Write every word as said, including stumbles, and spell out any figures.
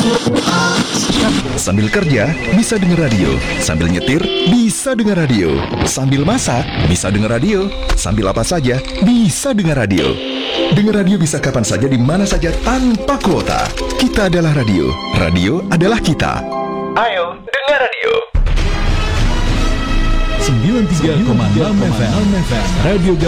Sambil kerja, bisa dengar radio. Sambil nyetir, bisa dengar radio. Sambil masak, bisa dengar radio. Sambil apa saja, bisa dengar radio. Dengar radio bisa kapan saja, di mana saja, tanpa kuota. Kita adalah radio. Radio adalah kita. Ayo, dengar radio. sembilan puluh tiga koma enam F M Radio